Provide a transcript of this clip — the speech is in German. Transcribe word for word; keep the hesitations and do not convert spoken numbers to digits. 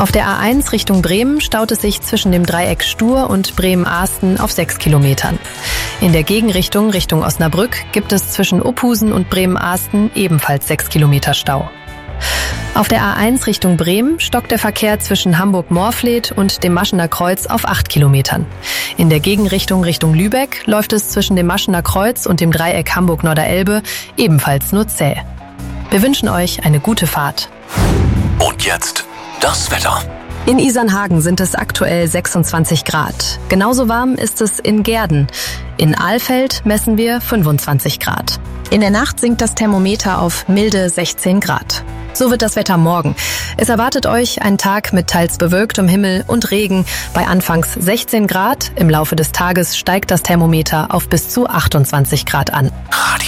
Auf der A eins Richtung Bremen staut es sich zwischen dem Dreieck Stur und Bremen-Ahsten auf sechs Kilometern. In der Gegenrichtung Richtung Osnabrück gibt es zwischen Uphusen und Bremen-Ahsten ebenfalls sechs Kilometer Stau. Auf der A eins Richtung Bremen stockt der Verkehr zwischen Hamburg-Morfleet und dem Maschener Kreuz auf acht Kilometern. In der Gegenrichtung Richtung Lübeck läuft es zwischen dem Maschener Kreuz und dem Dreieck Hamburg-Norderelbe ebenfalls nur zäh. Wir wünschen euch eine gute Fahrt. Und jetzt das Wetter. In Isernhagen sind es aktuell sechsundzwanzig Grad. Genauso warm ist es in Gehrden. In Alfeld messen wir fünfundzwanzig Grad. In der Nacht sinkt das Thermometer auf milde sechzehn Grad. So wird das Wetter morgen. Es erwartet euch ein Tag mit teils bewölktem Himmel und Regen bei anfangs sechzehn Grad. Im Laufe des Tages steigt das Thermometer auf bis zu achtundzwanzig Grad an.